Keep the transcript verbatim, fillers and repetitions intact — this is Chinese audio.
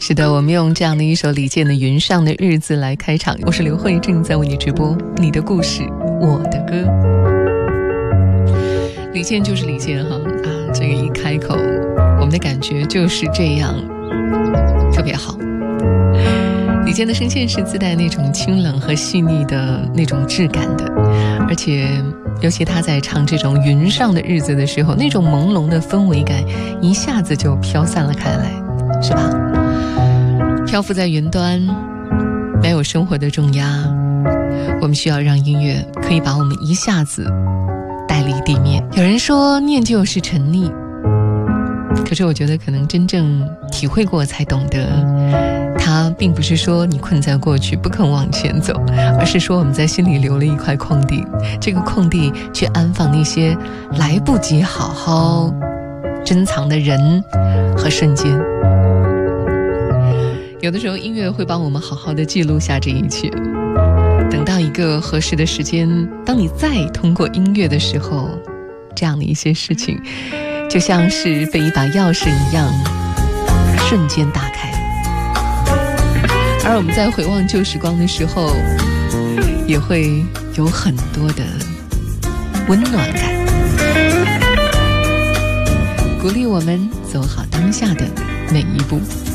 是的，我们用这样的一首李健的《云上的日子》来开场。我是刘慧，正在为你直播你的故事，我的歌。李健就是李健哈啊，这个一开口，我们的感觉就是这样，特别好。李健的声线是自带那种清冷和细腻的那种质感的，而且尤其他在唱这种云上的日子的时候，那种朦胧的氛围感一下子就飘散了开来，是吧？漂浮在云端，没有生活的重压，我们需要让音乐可以把我们一下子带离地面。有人说念旧是沉溺，可是我觉得可能真正体会过才懂得，它并不是说你困在过去不肯往前走，而是说我们在心里留了一块空地，这个空地去安放那些来不及好好珍藏的人和瞬间。有的时候音乐会帮我们好好的记录下这一切，等到一个合适的时间，当你再通过音乐的时候，这样的一些事情就像是被一把钥匙一样瞬间打开。而我们在回望旧时光的时候，也会有很多的温暖感，鼓励我们走好当下的每一步。